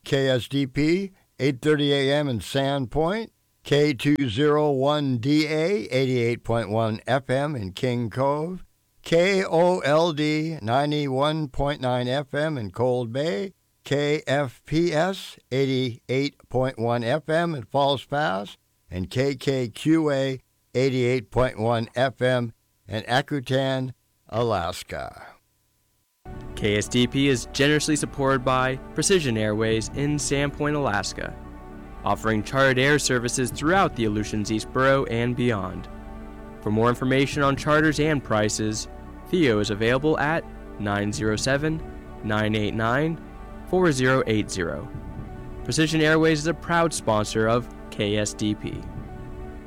KSDP, 8:30 a.m. in Sandpoint, K201DA, 88.1 FM in King Cove, KOLD, 91.9 FM in Cold Bay, KFPS, 88.1 FM in Falls Pass, and KKQA, 88.1 FM in Akutan, Alaska. KSDP is generously supported by Precision Airways in Sandpoint, Alaska, offering chartered air services throughout the Aleutians East Borough and beyond. For more information on charters and prices, Theo is available at 907-989-4080. Precision Airways is a proud sponsor of KSDP.